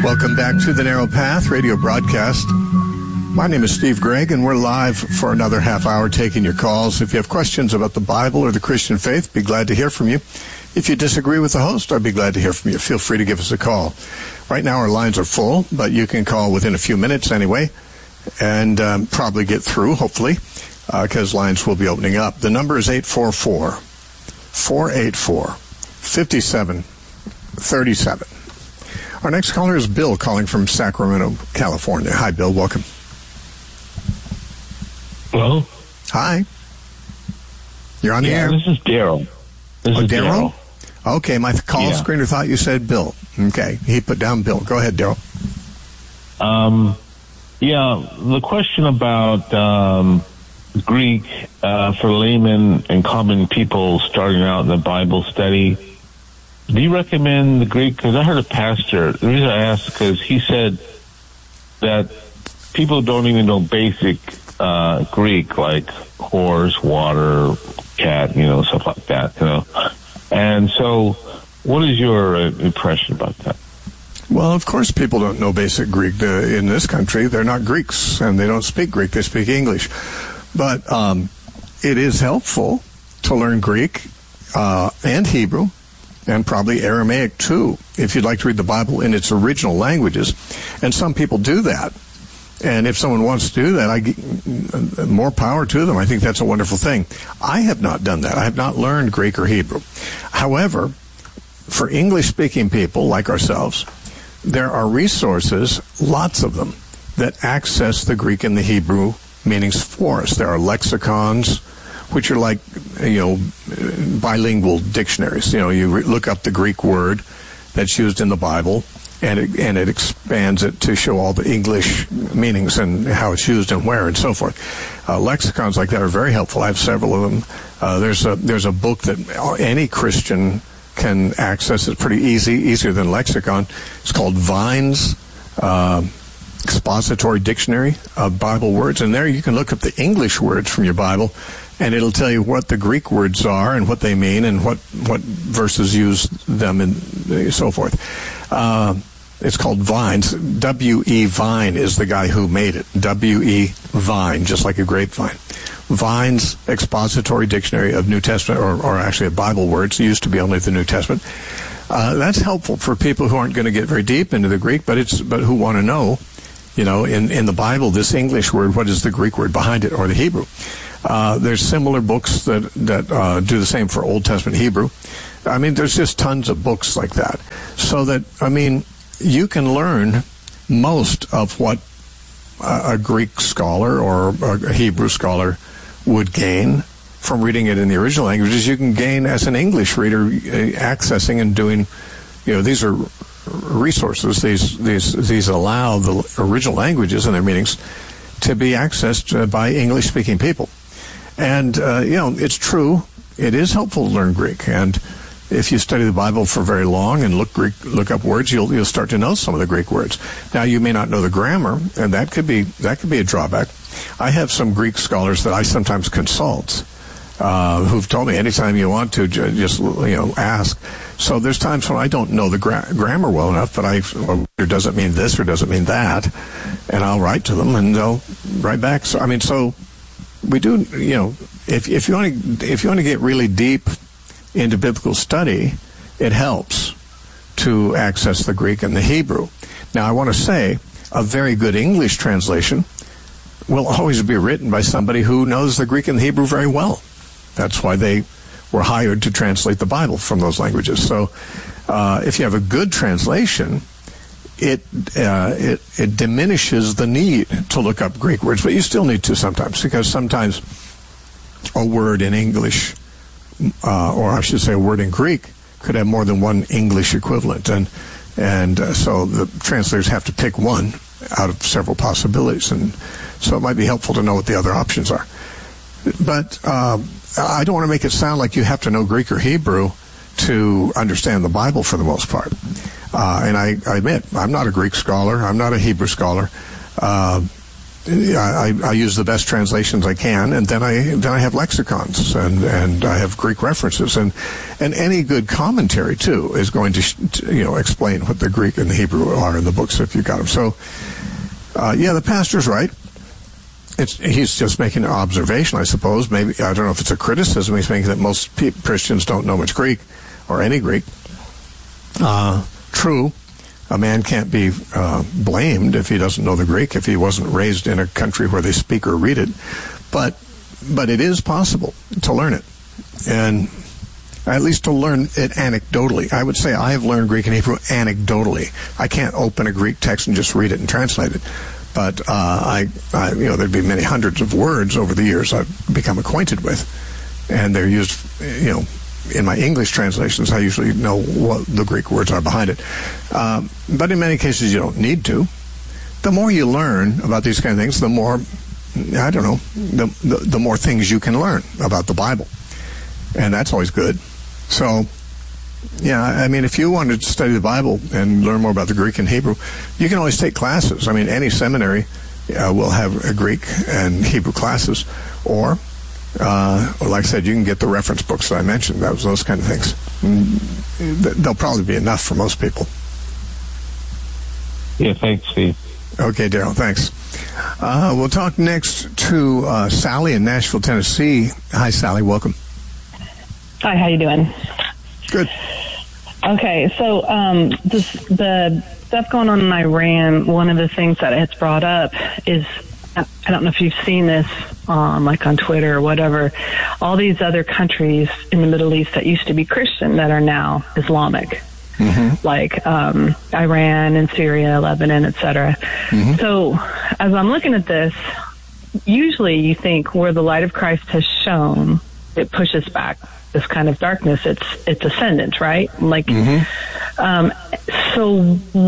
Welcome back to the Narrow Path radio broadcast. My name is Steve Gregg, and we're live for another half hour taking your calls. If you have questions about the Bible or the Christian faith, be glad to hear from you. If you disagree with the host, I'd be glad to hear from you. Feel free to give us a call. Right now our lines are full, but you can call within a few minutes anyway, and probably get through, hopefully, because lines will be opening up. The number is 844-484-5737. Our next caller is Bill, calling from Sacramento, California. Hi, Bill. Welcome. Hello? Hi. You're on the air. This is Daryl. Daryl? Okay, my call screener thought you said Bill. Okay, he put down Bill. Go ahead, Daryl. The question about Greek for laymen and common people starting out in the Bible study. Do you recommend the Greek? Because I heard a pastor. The reason I asked because he said that people don't even know basic Greek, like horse, water, cat, stuff like that, And so, what is your impression about that? Well, of course people don't know basic Greek. In this country, they're not Greeks, and they don't speak Greek. They speak English. But it is helpful to learn Greek and Hebrew, and probably Aramaic too, if you'd like to read the Bible in its original languages. And some people do that. And if someone wants to do that, more power to them. I think that's a wonderful thing. I have not done that. I have not learned Greek or Hebrew. However, for English-speaking people like ourselves, there are resources, lots of them, that access the Greek and the Hebrew meanings for us. There are lexicons, which are like, bilingual dictionaries. You look up the Greek word that's used in the Bible, and it expands it to show all the English meanings and how it's used and where and so forth. Lexicons like that are very helpful. I have several of them. There's a book that any Christian can access. It's pretty easier than lexicon. It's called Vine's Expository Dictionary of Bible Words, and there you can look up the English words from your Bible, and it'll tell you what the Greek words are and what they mean and what verses use them and so forth. It's called Vines. W.E. Vine is the guy who made it. W.E. Vine, just like a grapevine. Vine's Expository Dictionary of New Testament, or actually of Bible words. It used to be only the New Testament. That's helpful for people who aren't going to get very deep into the Greek, but who want to know, in the Bible, this English word, what is the Greek word behind it, or the Hebrew? There's similar books that do the same for Old Testament Hebrew. I mean, there's just tons of books like that. So that, you can learn most of what a Greek scholar or a Hebrew scholar would gain from reading it in the original languages. You can gain as an English reader, accessing and doing, these are resources. These allow the original languages and their meanings to be accessed by English-speaking people. And, it's true. It is helpful to learn Greek. And if you study the Bible for very long and look up words, you'll start to know some of the Greek words. Now, you may not know the grammar, and that could be a drawback. I have some Greek scholars that I sometimes consult, who've told me anytime you want to, just ask. So there's times when I don't know the grammar well enough, but or does it mean this or does it mean that, and I'll write to them and they'll write back. So we do. If you want to get really deep into biblical study, it helps to access the Greek and the Hebrew. Now, I want to say a very good English translation will always be written by somebody who knows the Greek and the Hebrew very well. That's why they were hired to translate the Bible from those languages. So if you have a good translation, it diminishes the need to look up Greek words, but you still need to sometimes, because sometimes a word in English, or I should say a word in Greek, could have more than one English equivalent, and so the translators have to pick one out of several possibilities, and so it might be helpful to know what the other options are. But I don't want to make it sound like you have to know Greek or Hebrew to understand the Bible for the most part. And I admit, I'm not a Greek scholar. I'm not a Hebrew scholar. I use the best translations I can, and then I have lexicons and I have Greek references, and any good commentary too is going to explain what the Greek and the Hebrew are in the books if you got them. So the pastor's right. He's just making an observation, I suppose. Maybe I don't know if it's a criticism. He's making that most Christians don't know much Greek or any Greek. True. A man can't be blamed if he doesn't know the Greek, if he wasn't raised in a country where they speak or read it. But it is possible to learn it, and at least to learn it anecdotally. I would say I have learned Greek and Hebrew anecdotally. I can't open a Greek text and just read it and translate it. But there'd be many hundreds of words over the years I've become acquainted with, and they're used, in my English translations, I usually know what the Greek words are behind it. But in many cases, you don't need to. The more you learn about these kind of things, the more, the more things you can learn about the Bible. And that's always good. So, if you wanted to study the Bible and learn more about the Greek and Hebrew, you can always take classes. Any seminary will have a Greek and Hebrew classes, or like I said, you can get the reference books that I mentioned, those kind of things. They'll probably be enough for most people. Yeah, thanks, Steve. Okay, Daryl, thanks. We'll talk next to Sally in Nashville, Tennessee. Hi, Sally, welcome. Hi, how you doing? Good. Okay, so the stuff going on in Iran, one of the things that it's brought up is, I don't know if you've seen this on Twitter or whatever, all these other countries in the Middle East that used to be Christian that are now Islamic, like Iran and Syria, Lebanon, etc. So as I'm looking at this, usually you think where the light of Christ has shone, it pushes back this kind of darkness. It's ascendant, right? So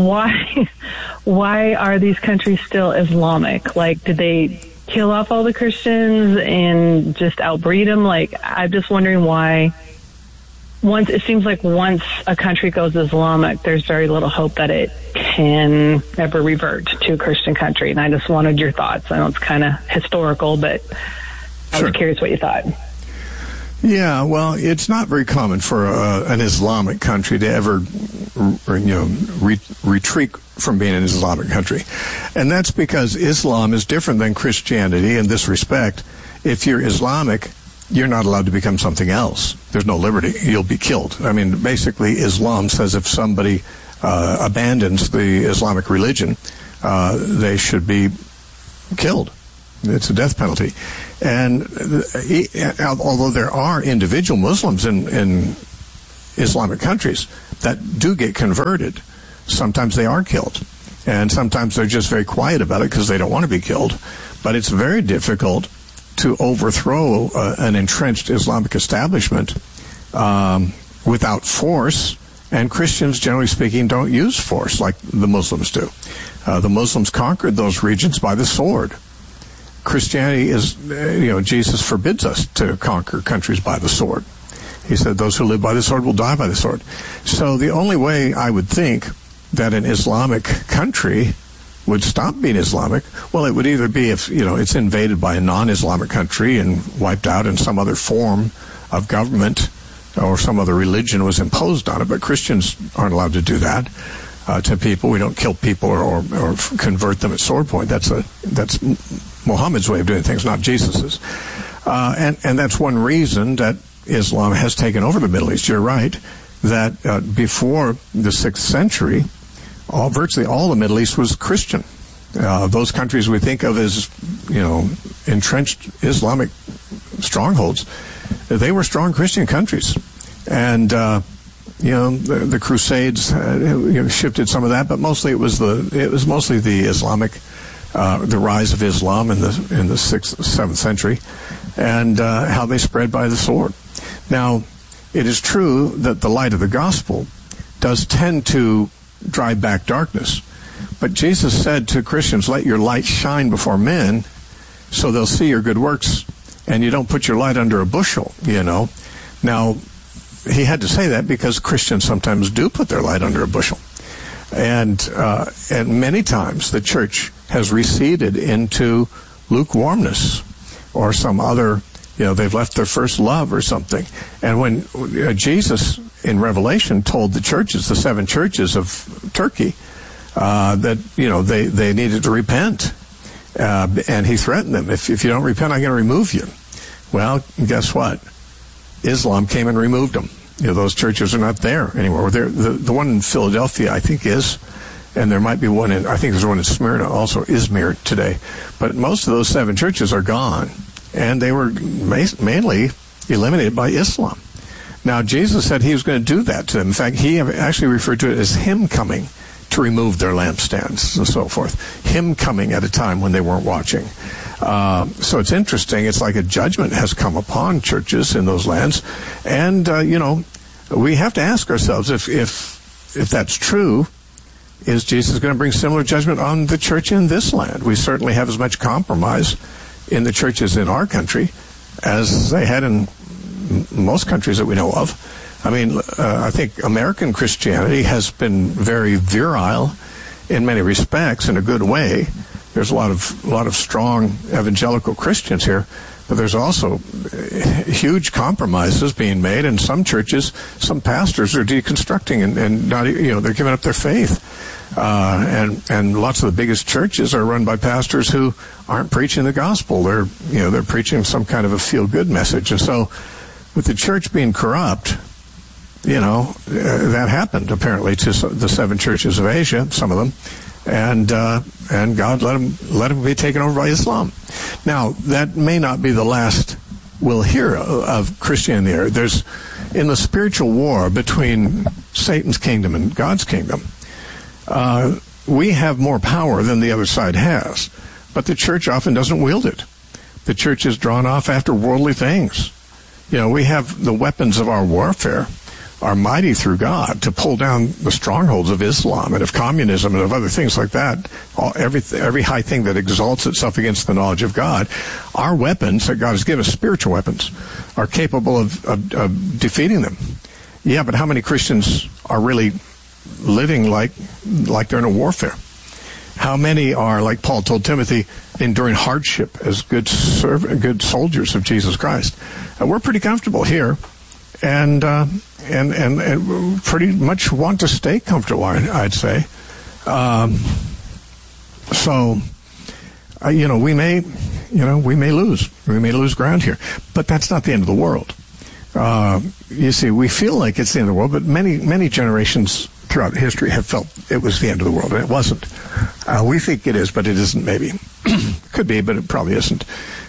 why are these countries still Islamic? Did they kill off all the Christians and just outbreed them? I'm just wondering why. It seems like once a country goes Islamic, there's very little hope that it can ever revert to a Christian country. And I just wanted your thoughts. I know it's kind of historical, but I was curious what you thought. Yeah, well, it's not very common for an Islamic country to ever, retreat from being an Islamic country. And that's because Islam is different than Christianity in this respect. If you're Islamic, you're not allowed to become something else. There's no liberty. You'll be killed. Basically, Islam says if somebody abandons the Islamic religion, they should be killed. It's a death penalty. And although there are individual Muslims in Islamic countries that do get converted, sometimes they are killed. And sometimes they're just very quiet about it because they don't want to be killed. But it's very difficult to overthrow an entrenched Islamic establishment without force. And Christians, generally speaking, don't use force like the Muslims do. The Muslims conquered those regions by the sword. Christianity is, Jesus forbids us to conquer countries by the sword. He said those who live by the sword will die by the sword. So the only way I would think that an Islamic country would stop being Islamic, well, it would either be if, it's invaded by a non-Islamic country and wiped out in some other form of government or some other religion was imposed on it. But Christians aren't allowed to do that to people. We don't kill people or convert them at sword point. That's Muhammad's way of doing things, not Jesus's. And that's one reason that Islam has taken over the Middle East. You're right that before the 6th century, virtually all the Middle East was Christian. Those countries we think of as, entrenched Islamic strongholds, they were strong Christian countries. And, the Crusades shifted some of that, but mostly it was mostly the Islamic, the rise of Islam in the 6th, 7th century, and how they spread by the sword. Now, it is true that the light of the gospel does tend to drive back darkness. But Jesus said to Christians, let your light shine before men so they'll see your good works, and you don't put your light under a bushel, Now, he had to say that because Christians sometimes do put their light under a bushel. And many times the church has receded into lukewarmness or some other, they've left their first love or something. And when Jesus in Revelation told the churches, the 7 churches of Turkey, that, they needed to repent. And he threatened them, if you don't repent, I'm going to remove you. Well, guess what? Islam came and removed them. Those churches are not there anymore. The one in Philadelphia, I think, is, and there might be one I think there's one in Smyrna, also Izmir today. But most of those 7 churches are gone, and they were mainly eliminated by Islam. Now, Jesus said he was going to do that to them. In fact, he actually referred to it as him coming to remove their lampstands and so forth. Him coming at a time when they weren't watching. So it's interesting. It's like a judgment has come upon churches in those lands. And, we have to ask ourselves if that's true, is Jesus going to bring similar judgment on the church in this land? We certainly have as much compromise in the churches in our country as they had in most countries that we know of. I mean, I think American Christianity has been very virile in many respects, in a good way. There's a lot of strong evangelical Christians here, but there's also huge compromises being made, and some churches, some pastors are deconstructing and not, they're giving up their faith. And lots of the biggest churches are run by pastors who aren't preaching the gospel. They're preaching some kind of a feel-good message. And so, with the church being corrupt, that happened apparently to the 7 churches of Asia, some of them, and God let them be taken over by Islam. Now, that may not be the last we'll hear of Christianity there. There's, in the spiritual war between Satan's kingdom and God's kingdom, we have more power than the other side has, but the church often doesn't wield it. The church is drawn off after worldly things. We have the weapons of our warfare are mighty through God to pull down the strongholds of Islam and of communism and of other things like that, every high thing that exalts itself against the knowledge of God. Our weapons that God has given us, spiritual weapons, are capable of defeating them. Yeah, but how many Christians are really living like they're in a warfare? How many are, like Paul told Timothy, enduring hardship as good soldiers of Jesus Christ? We're pretty comfortable here, and pretty much want to stay comfortable, I'd say. We may lose ground here, but that's not the end of the world. You see, we feel like it's the end of the world, but many generations throughout history have felt it was the end of the world, and it wasn't. We think it is, but it isn't, maybe. Could be, but it probably isn't.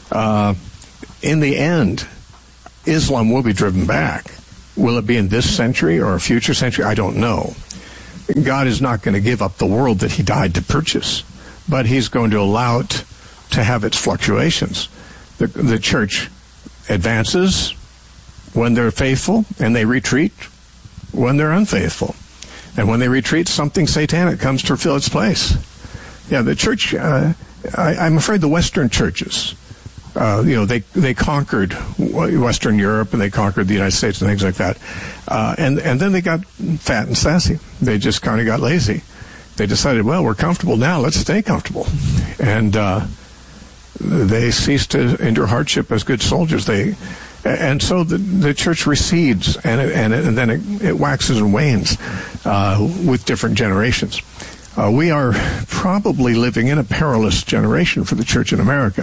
In the end, Islam will be driven back. Will it be in this century or a future century? I don't know. God is not going to give up the world that he died to purchase, but he's going to allow it to have its fluctuations. The church advances when they're faithful, and they retreat when they're unfaithful. And when they retreat, something satanic comes to fill its place. Yeah, the church, I'm afraid the Western churches, they conquered Western Europe, and they conquered the United States and things like that. And then they got fat and sassy. They just kind of got lazy. They decided, well, we're comfortable now, let's stay comfortable. And they ceased to endure hardship as good soldiers. And so the church recedes, and then it waxes and wanes with different generations. We are probably living in a perilous generation for the church in America.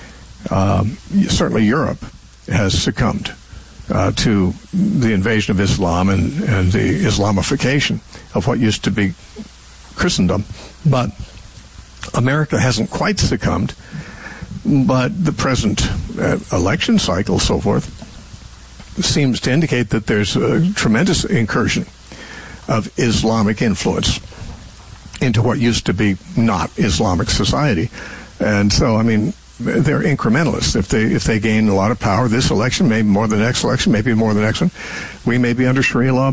Certainly Europe has succumbed to the invasion of Islam and the Islamification of what used to be Christendom. But America hasn't quite succumbed. But the present election cycle, so forth, seems to indicate that there's a tremendous incursion of Islamic influence into what used to be not Islamic society. And so, I mean, they're incrementalists. If they gain a lot of power this election, maybe more the next election, maybe more the next one, we may be under Sharia law,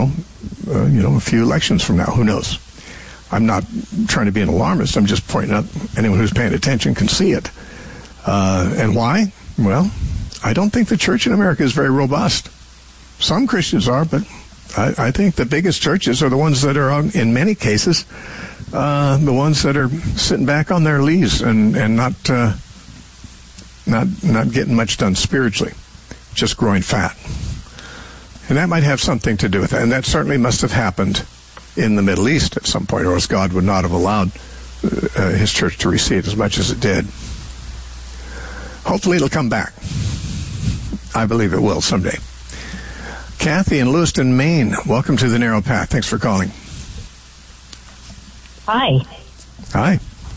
a few elections from now. Who knows? I'm not trying to be an alarmist. I'm just pointing out anyone who's paying attention can see it. And why? Well, I don't think the church in America is very robust. Some Christians are, but I think the biggest churches are the ones that are, in many cases, the ones that are sitting back on their lees and not getting much done spiritually, just growing fat. And that might have something to do with it. And that certainly must have happened in the Middle East at some point, or else God would not have allowed his church to recede as much as it did. Hopefully it'll come back. I believe it will someday. Kathy in Lewiston, Maine, welcome to The Narrow Path. Thanks for calling. Hi. Hi.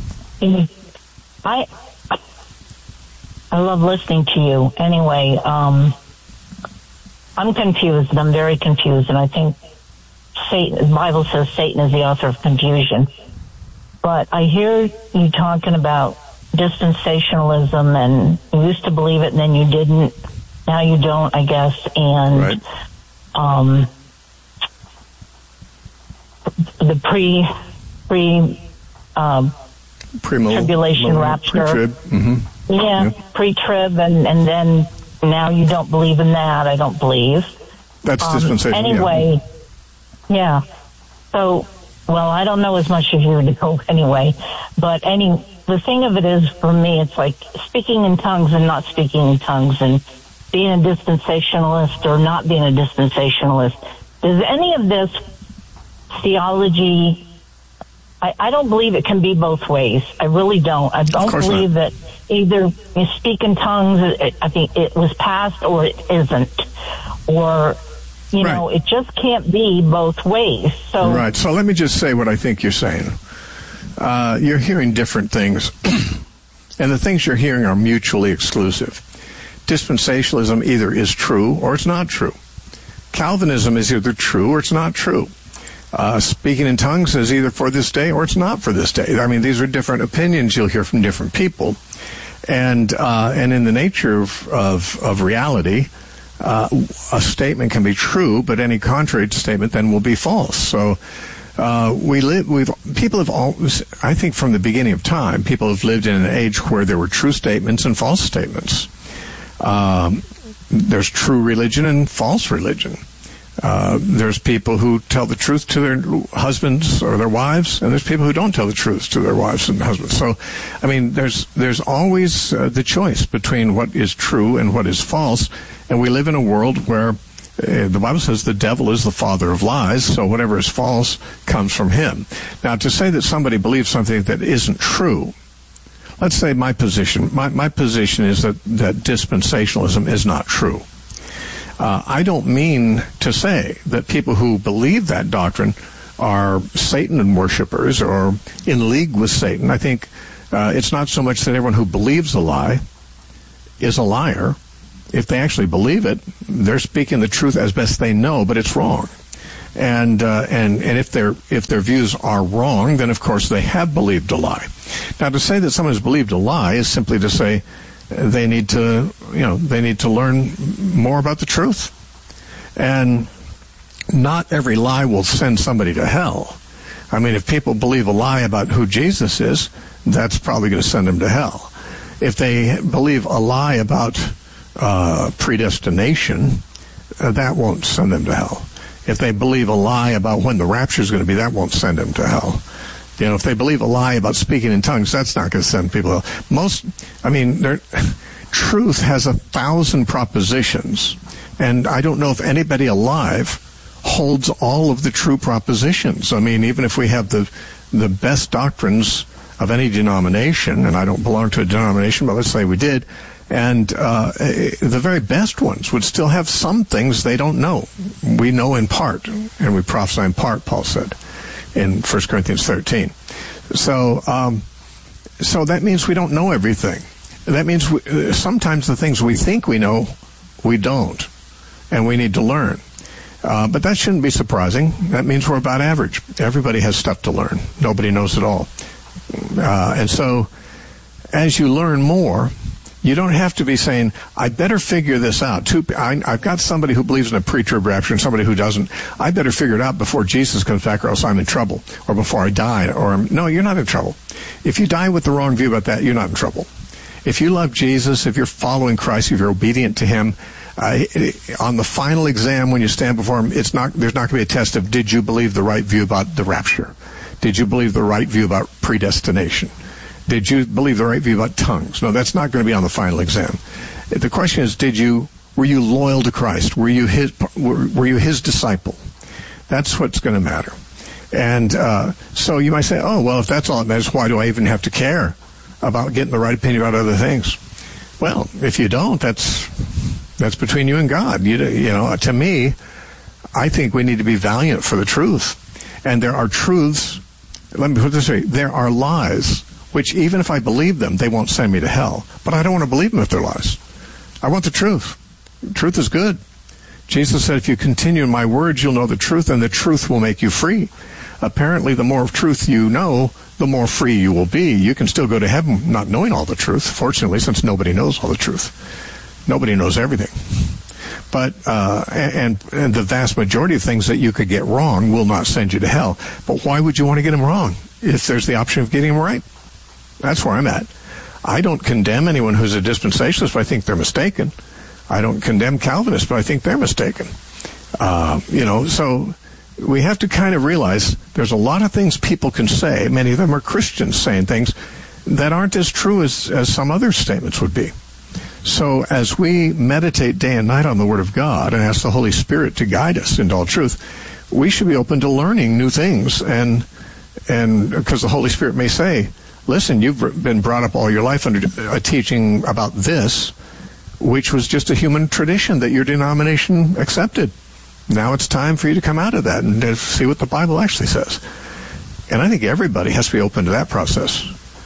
I love listening to you. Anyway, I'm confused. I'm very confused, and I think the Bible says Satan is the author of confusion. But I hear you talking about dispensationalism, and you used to believe it, and then you didn't. Now you don't, I guess. And right. The tribulation rapture. Pre-trib. Mm-hmm. Yeah, pre-trib, and then now you don't believe in that. I don't believe. That's dispensation. Anyway, yeah. So, well, I don't know as much as you do anyway. But the thing of it is, for me, it's like speaking in tongues and not speaking in tongues, and being a dispensationalist or not being a dispensationalist. Does any of this theology... I don't believe it can be both ways. I really don't. I don't believe that either you speak in tongues, I think it was past, or it isn't. Or, you know, it just can't be both ways. So right. So let me just say what I think you're saying. You're hearing different things, and the things you're hearing are mutually exclusive. Dispensationalism either is true or it's not true. Calvinism is either true or it's not true. Speaking in tongues is either for this day or it's not for this day. I mean, these are different opinions you'll hear from different people. And in the nature of reality, a statement can be true, but any contrary statement then will be false. So people have always, I think from the beginning of time, people have lived in an age where there were true statements and false statements. There's true religion and false religion. There's people who tell the truth to their husbands or their wives, and there's people who don't tell the truth to their wives and husbands. So, I mean, there's always the choice between what is true and what is false, and we live in a world where the Bible says the devil is the father of lies, so whatever is false comes from him. Now, to say that somebody believes something that isn't true, let's say my position is that dispensationalism is not true. I don't mean to say that people who believe that doctrine are Satan worshipers or in league with Satan. I think it's not so much that everyone who believes a lie is a liar. If they actually believe it, they're speaking the truth as best they know, but it's wrong. And if their views are wrong, then of course they have believed a lie. Now, to say that someone has believed a lie is simply to say they need to learn more about the truth. And not every lie will send somebody to hell. I mean, if people believe a lie about who Jesus is, that's probably going to send them to hell. If they believe a lie about predestination, that won't send them to hell. If they believe a lie about when the rapture is going to be, that won't send them to hell. You know, if they believe a lie about speaking in tongues, that's not going to send people to hell. Truth has 1,000 propositions, and I don't know if anybody alive holds all of the true propositions. I mean, even if we have the best doctrines of any denomination, and I don't belong to a denomination, but let's say we did, and the very best ones would still have some things they don't know. We know in part, and we prophesy in part, Paul said in 1 Corinthians 13. So that means we don't know everything. That means sometimes the things we think we know, we don't, and we need to learn. But that shouldn't be surprising. That means we're about average. Everybody has stuff to learn. Nobody knows it all. And so as you learn more, you don't have to be saying, I better figure this out. I've got somebody who believes in a pre-trib rapture and somebody who doesn't. I better figure it out before Jesus comes back or else I'm in trouble. Or before I die. No, you're not in trouble. If you die with the wrong view about that, you're not in trouble. If you love Jesus, if you're following Christ, if you're obedient to him, On the final exam, when you stand before him, there's not going to be a test of did you believe the right view about the rapture? Did you believe the right view about predestination? Did you believe the right view about tongues? No, that's not going to be on the final exam. The question is, were you loyal to Christ? Were you his disciple? That's what's going to matter. And so you might say, oh, well, if that's all that matters, why do I even have to care about getting the right opinion about other things? Well, if you don't, that's between you and God. You know, to me, I think we need to be valiant for the truth. And there are truths, let me put it this way, there are lies, which even if I believe them, they won't send me to hell. But I don't want to believe them if they're lies. I want the truth. Truth is good. Jesus said, if you continue in my words, you'll know the truth, and the truth will make you free. Apparently, the more truth you know, the more free you will be. You can still go to heaven not knowing all the truth, fortunately, since nobody knows all the truth. Nobody knows everything. But and the vast majority of things that you could get wrong will not send you to hell. But why would you want to get them wrong if there's the option of getting them right? That's where I'm at. I don't condemn anyone who's a dispensationalist, but I think they're mistaken. I don't condemn Calvinists, but I think they're mistaken. So we have to kind of realize there's a lot of things people can say. Many of them are Christians saying things that aren't as true as some other statements would be. So as we meditate day and night on the Word of God and ask the Holy Spirit to guide us into all truth, we should be open to learning new things. And because the Holy Spirit may say, listen, you've been brought up all your life under a teaching about this, which was just a human tradition that your denomination accepted. Now it's time for you to come out of that and to see what the Bible actually says. And I think everybody has to be open to that process.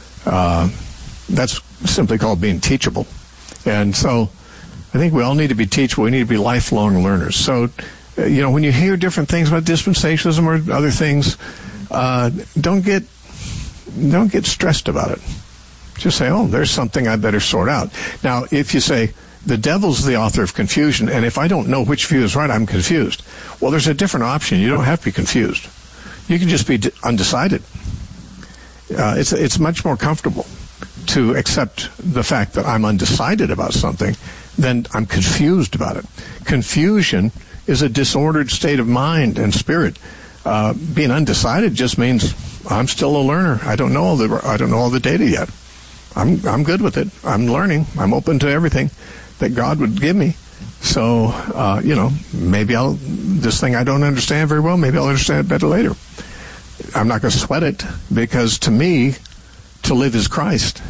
That's simply called being teachable. And so I think we all need to be teachable. We need to be lifelong learners. So, when you hear different things about dispensationalism or other things, don't get stressed about it. Just say, oh, there's something I better sort out. Now, if you say, the devil's the author of confusion, and if I don't know which view is right, I'm confused. Well, there's a different option. You don't have to be confused. You can just be undecided. It's much more comfortable to accept the fact that I'm undecided about something than I'm confused about it. Confusion is a disordered state of mind and spirit. Being undecided just means I'm still a learner. I don't know all the data yet. I'm good with it. I'm learning. I'm open to everything that God would give me. So, maybe this thing I don't understand very well, maybe I'll understand it better later. I'm not going to sweat it, because to me, to live is Christ,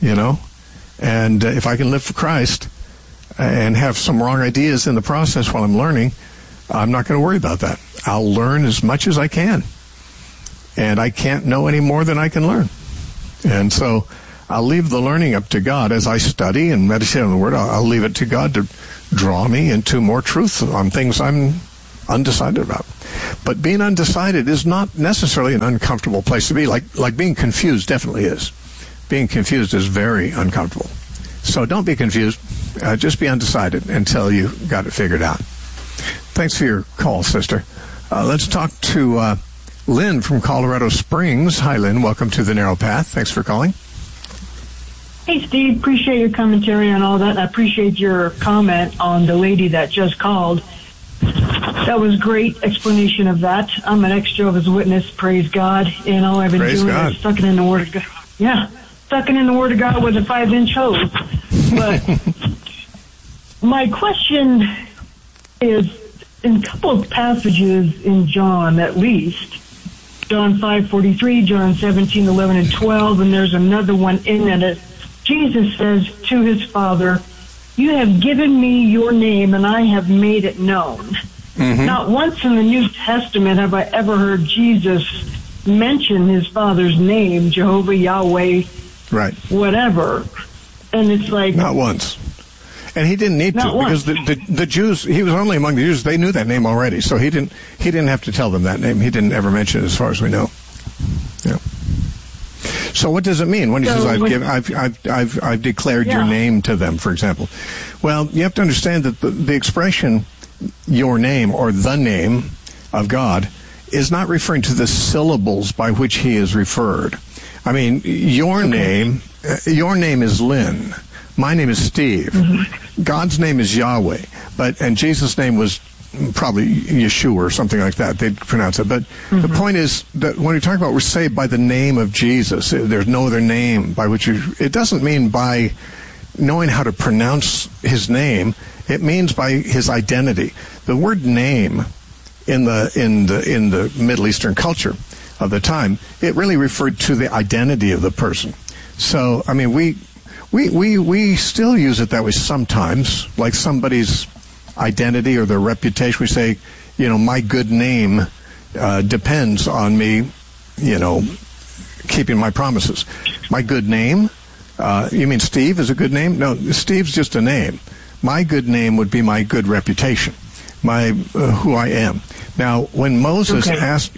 and if I can live for Christ and have some wrong ideas in the process while I'm learning, I'm not going to worry about that. I'll learn as much as I can, and I can't know any more than I can learn. And so I'll leave the learning up to God. As I study and meditate on the Word, I'll leave it to God to draw me into more truth on things I'm undecided about. But being undecided is not necessarily an uncomfortable place to be. Like being confused definitely is. Being confused is very uncomfortable. So don't be confused. Just be undecided until you got it figured out. Thanks for your call, sister. Let's talk to Lynn from Colorado Springs. Hi, Lynn. Welcome to The Narrow Path. Thanks for calling. Hey, Steve. Appreciate your commentary on all that. I appreciate your comment on the lady that just called. That was great explanation of that. I'm an ex-Jehovah's Witness, praise God, and all I've been doing is sucking in the Word of God. Yeah, sucking in the Word of God with a 5-inch hose. But my question is, in a couple of passages in John, at least, John 5:43, John 17:11 and 12, and there's another one in it. Jesus says to his Father, "You have given me your name, and I have made it known." Mm-hmm. Not once in the New Testament have I ever heard Jesus mention his Father's name, Jehovah, Yahweh, right, whatever. And it's like... Not once. And he didn't need to, because the Jews, he was only among the Jews, they knew that name already, so he didn't have to tell them that name. He didn't ever mention it as far as we know. Yeah. So what does it mean when he says, I've declared your name to them, for example? Well, you have to understand that the expression, your name, or the name of God, is not referring to the syllables by which he is referred. I mean, your name is Lynn, My name is Steve. Mm-hmm. God's name is Yahweh, and Jesus' name was probably Yeshua or something like that. They'd pronounce it. But the point is that when we talk about we're saved by the name of Jesus, there's no other name by which it doesn't mean by knowing how to pronounce his name. It means by his identity. The word name in the Middle Eastern culture of the time, it really referred to the identity of the person. So, I mean, we still use it that way sometimes, like somebody's identity or their reputation. We say, my good name depends on me, keeping my promises. My good name? You mean Steve is a good name? No, Steve's just a name. My good name would be my good reputation, my who I am. Now, when Moses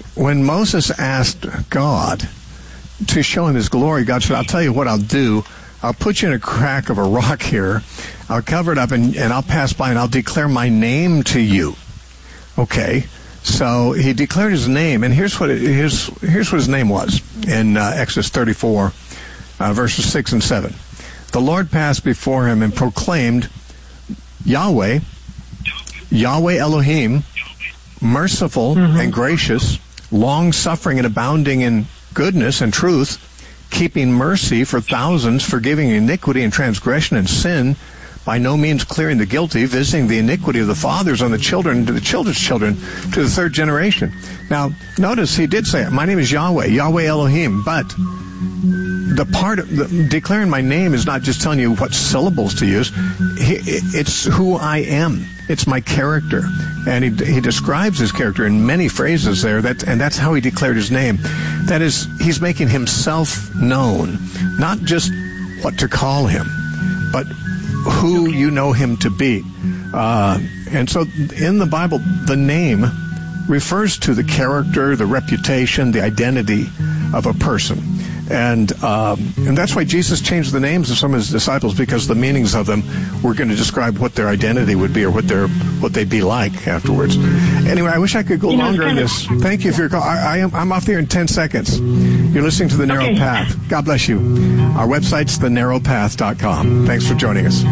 asked God to show him his glory, God said, I'll tell you what I'll do. I'll put you in a crack of a rock here. I'll cover it up, and I'll pass by, and I'll declare my name to you. Okay, so he declared his name, and here's what his name was in Exodus 34, verses 6 and 7. The Lord passed before him and proclaimed, Yahweh, Yahweh Elohim, merciful and gracious, long-suffering and abounding in goodness and truth, keeping mercy for thousands, forgiving iniquity and transgression and sin, by no means clearing the guilty, visiting the iniquity of the fathers on the children, to the children's children, to the third generation. Now, notice he did say, my name is Yahweh, Yahweh Elohim, but the part of declaring my name is not just telling you what syllables to use. It's who I am. It's my character. And he describes his character in many phrases there, and that's how he declared his name. That is, he's making himself known, not just what to call him, but who you know him to be. And so in the Bible, the name refers to the character, the reputation, the identity of a person. And that's why Jesus changed the names of some of his disciples, because the meanings of them were going to describe what their identity would be or what they'd be like afterwards. Anyway, I wish I could go longer on this. Thank you for your call. I'm off there in 10 seconds. You're listening to The Narrow Path. God bless you. Our website's thenarrowpath.com. Thanks for joining us.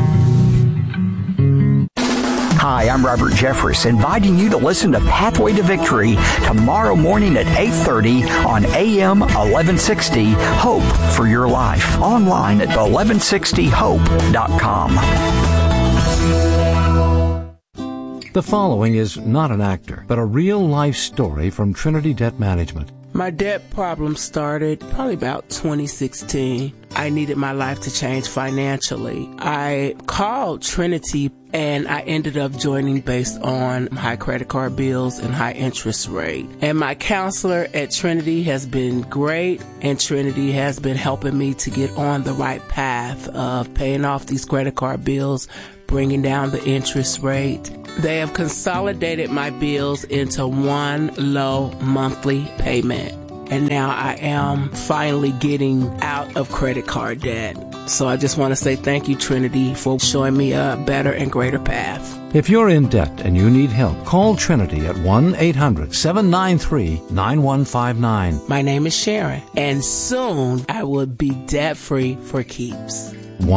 Hi, I'm Robert Jeffress, inviting you to listen to Pathway to Victory tomorrow morning at 8:30 on AM 1160 Hope for Your Life. Online at 1160hope.com. The following is not an actor, but a real-life story from Trinity Debt Management. My debt problem started probably about 2016. I needed my life to change financially. I called Trinity and I ended up joining based on high credit card bills and high interest rate. And my counselor at Trinity has been great, and Trinity has been helping me to get on the right path of paying off these credit card bills, bringing down the interest rate. They have consolidated my bills into one low monthly payment. And now I am finally getting out of credit card debt. So I just want to say thank you, Trinity, for showing me a better and greater path. If you're in debt and you need help, call Trinity at 1-800-793-9159. My name is Sharon, and soon I will be debt-free for keeps.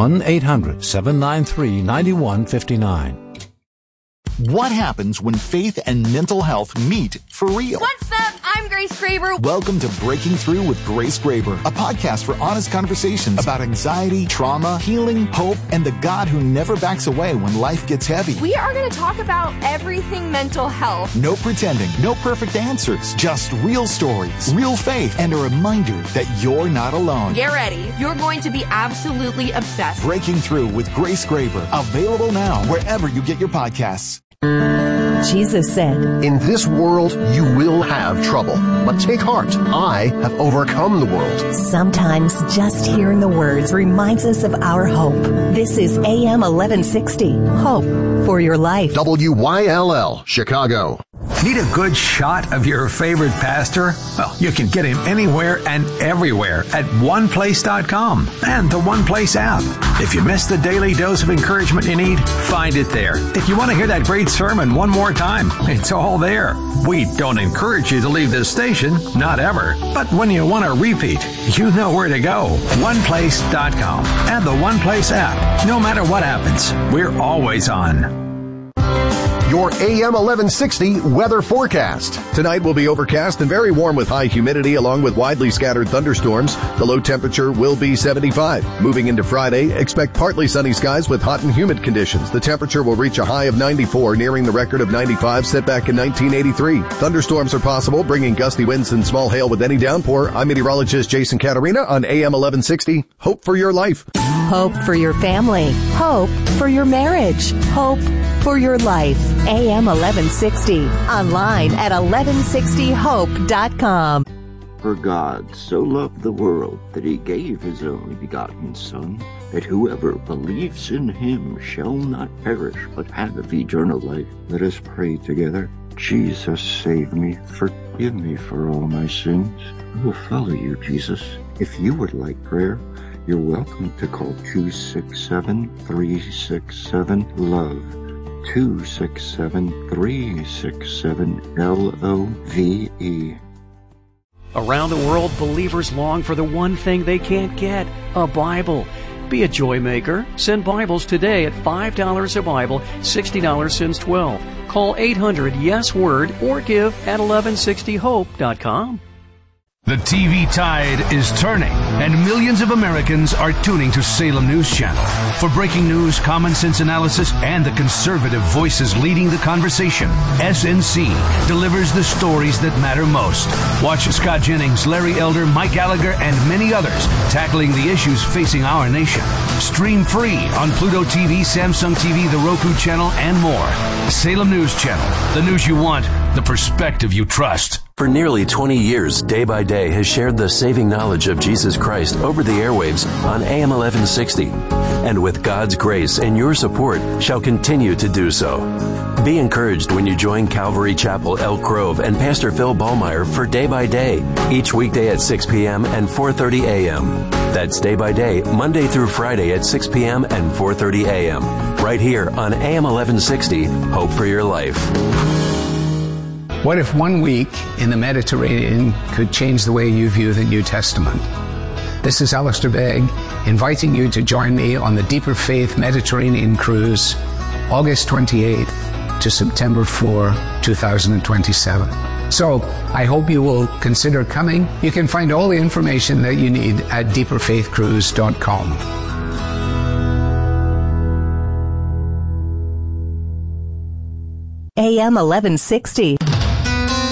1-800-793-9159. What happens when faith and mental health meet for real? What's up? I'm Grace Graber. Welcome to Breaking Through with Grace Graber, a podcast for honest conversations about anxiety, trauma, healing, hope, and the God who never backs away when life gets heavy. We are going to talk about everything mental health. No pretending, no perfect answers, just real stories, real faith, and a reminder that you're not alone. Get ready. You're going to be absolutely obsessed. Breaking Through with Grace Graber, available now wherever you get your podcasts. Jesus said, "In this world you will have trouble, but take heart. I have overcome the world." Sometimes just hearing the words reminds us of our hope. This is AM 1160, Hope for Your Life. WYLL, Chicago. Need a good shot of your favorite pastor? Well, you can get him anywhere and everywhere at oneplace.com and the One Place app. If you missed the daily dose of encouragement you need, find it there. If you want to hear that great sermon one more time, it's all there. We don't encourage you to leave this station, not ever. But when you want to repeat, you know where to go. oneplace.com and the One Place app. No matter what happens, we're always on. Your AM 1160 weather forecast. Tonight will be overcast and very warm with high humidity along with widely scattered thunderstorms. The low temperature will be 75. Moving into Friday, expect partly sunny skies with hot and humid conditions. The temperature will reach a high of 94, nearing the record of 95 set back in 1983. Thunderstorms are possible, bringing gusty winds and small hail with any downpour. I'm meteorologist Jason Caterina on AM 1160. Hope for your life. Hope for your family. Hope for your marriage. Hope for your life. AM 1160. Online at 1160hope.com. For God so loved the world that he gave his only begotten Son, that whoever believes in him shall not perish but have eternal life. Let us pray together. Jesus, save me. Forgive me for all my sins. I will follow you, Jesus. If you would like prayer, you're welcome to call 267-367-LOVE. 267-367-LOVE. Around the world, believers long for the one thing they can't get, a Bible. Be a joy maker. Send Bibles today at $5 a Bible, $60 since 12. Call 800-YES-WORD or give at 1160hope.com. The TV tide is turning, and millions of Americans are tuning to Salem News Channel. For breaking news, common sense analysis, and the conservative voices leading the conversation, SNC delivers the stories that matter most. Watch Scott Jennings, Larry Elder, Mike Gallagher, and many others tackling the issues facing our nation. Stream free on Pluto TV, Samsung TV, the Roku channel, and more. Salem News Channel, the news you want, the perspective you trust. For nearly 20 years, Day by Day has shared the saving knowledge of Jesus Christ over the airwaves on AM 1160, and with God's grace and your support shall continue to do so. Be encouraged when you join Calvary Chapel, Elk Grove, and Pastor Phil Ballmeyer for Day by Day, each weekday at 6 p.m. and 4:30 a.m. That's Day by Day, Monday through Friday at 6 p.m. and 4:30 a.m. right here on AM 1160, Hope for Your Life. What if 1 week in the Mediterranean could change the way you view the New Testament? This is Alistair Begg, inviting you to join me on the Deeper Faith Mediterranean Cruise, August 28th to September 4, 2027. So, I hope you will consider coming. You can find all the information that you need at deeperfaithcruise.com. AM 1160.